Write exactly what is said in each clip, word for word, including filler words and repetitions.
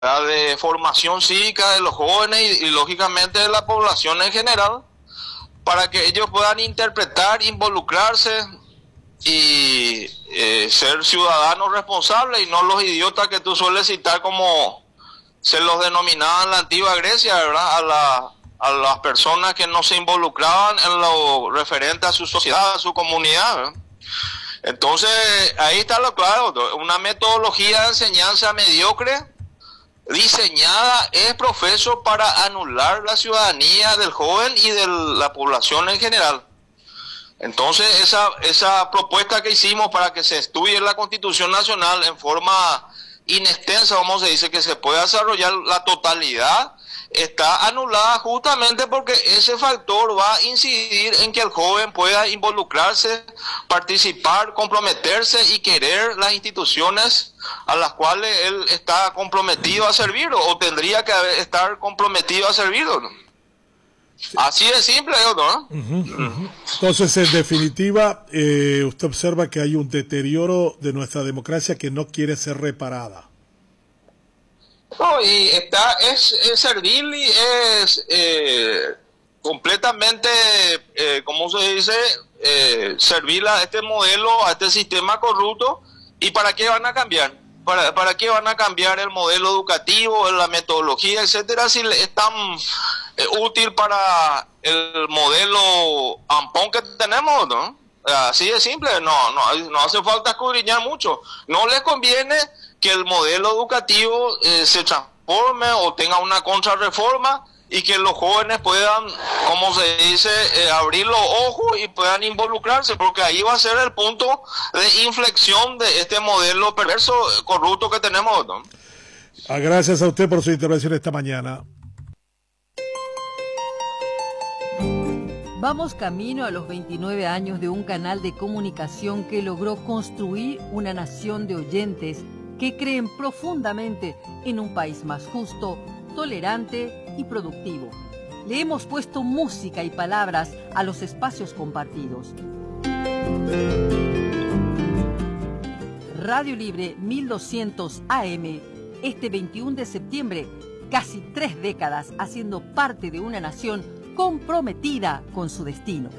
de formación cívica de los jóvenes y, y lógicamente de la población en general, para que ellos puedan interpretar, involucrarse y eh, ser ciudadanos responsables y no los idiotas que tú sueles citar como se los denominaba en la antigua Grecia, ¿verdad? A, la, a las personas que no se involucraban en lo referente a su sociedad, a su comunidad, ¿verdad? Entonces, ahí está lo claro, una metodología de enseñanza mediocre, diseñada es profeso para anular la ciudadanía del joven y de la población en general. Entonces, esa, esa propuesta que hicimos para que se estudie la Constitución Nacional en forma inextensa, como se dice, que se pueda desarrollar la totalidad, está anulada justamente porque ese factor va a incidir en que el joven pueda involucrarse, participar, comprometerse y querer las instituciones a las cuales él está comprometido a servir o tendría que estar comprometido a servir, ¿no? Sí. Así de simple, ¿no? Uh-huh, uh-huh. Entonces, en definitiva, eh, usted observa que hay un deterioro de nuestra democracia que no quiere ser reparada. No, y está, es, es servil y es eh, completamente, eh, ¿cómo se dice? Eh, servil a este modelo, a este sistema corrupto. ¿Y para qué van a cambiar? ¿Para, para qué van a cambiar el modelo educativo, la metodología, etcétera, si es tan eh, útil para el modelo ampón que tenemos, ¿no? Así de simple, no, no, no hace falta escudriñar mucho. No les conviene que el modelo educativo eh, se transforme o tenga una contrarreforma y que los jóvenes puedan, como se dice, eh, abrir los ojos y puedan involucrarse, porque ahí va a ser el punto de inflexión de este modelo perverso, corrupto que tenemos, ¿no? Ah, gracias a usted por su intervención esta mañana. Vamos camino a los veintinueve años de un canal de comunicación que logró construir una nación de oyentes que creen profundamente en un país más justo, tolerante y productivo. Le hemos puesto música y palabras a los espacios compartidos. Radio Libre mil doscientos A M, este veintiuno de septiembre, casi tres décadas haciendo parte de una nación comprometida con su destino.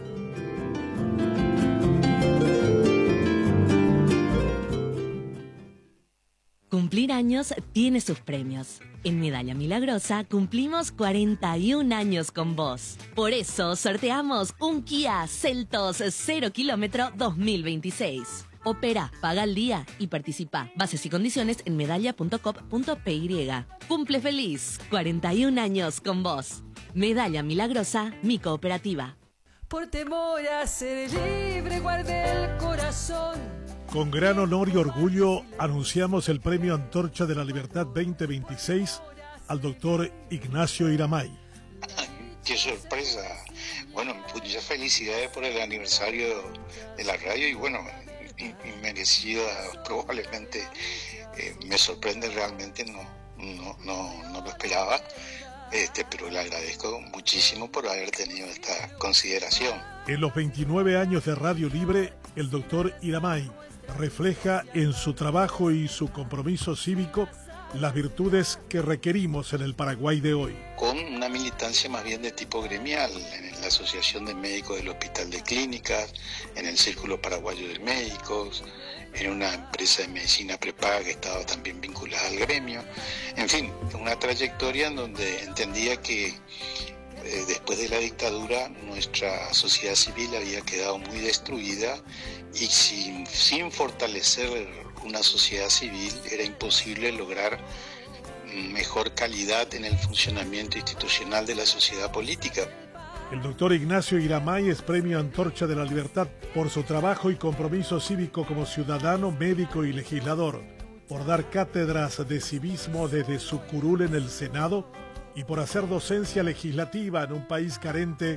Cumplir años tiene sus premios. En Medalla Milagrosa cumplimos cuarenta y un años con vos. Por eso sorteamos un Kia Seltos cero kilómetro dos mil veintiséis. Opera, paga al día y participa. Bases y condiciones en medalla punto com punto p y. Cumple feliz, cuarenta y un años con vos. Medalla Milagrosa, mi cooperativa. Por temor a ser libre, guardé el corazón. Con gran honor y orgullo anunciamos el Premio Antorcha de la Libertad veinte veintiséis al doctor Ignacio Iramay. ¡Qué sorpresa! Bueno, muchas felicidades por el aniversario de la radio y bueno, inmerecida probablemente. Eh, me sorprende realmente, no, no, no, no lo esperaba, este, pero le agradezco muchísimo por haber tenido esta consideración. En los veintinueve años de Radio Libre, el doctor Iramay refleja en su trabajo y su compromiso cívico las virtudes que requerimos en el Paraguay de hoy. Con una militancia más bien de tipo gremial, en la Asociación de Médicos del Hospital de Clínicas, en el Círculo Paraguayo de Médicos, en una empresa de medicina prepaga que estaba también vinculada al gremio. En fin, una trayectoria en donde entendía que eh, después de la dictadura nuestra sociedad civil había quedado muy destruida y sin, sin fortalecer una sociedad civil era imposible lograr mejor calidad en el funcionamiento institucional de la sociedad política. El doctor Ignacio Iramay es Premio Antorcha de la Libertad por su trabajo y compromiso cívico como ciudadano, médico y legislador, por dar cátedras de civismo desde su curul en el Senado y por hacer docencia legislativa en un país carente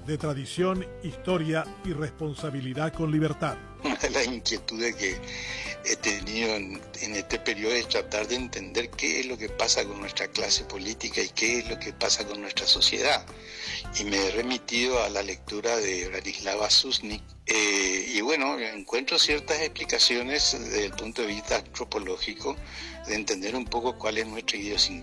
de tradición, historia y responsabilidad con libertad. Una de las inquietudes que he tenido en, en este periodo es tratar de entender qué es lo que pasa con nuestra clase política y qué es lo que pasa con nuestra sociedad. Y me he remitido a la lectura de Branislava Susnik. Eh, y bueno, encuentro ciertas explicaciones desde el punto de vista antropológico de entender un poco cuál es nuestra idiosincrasia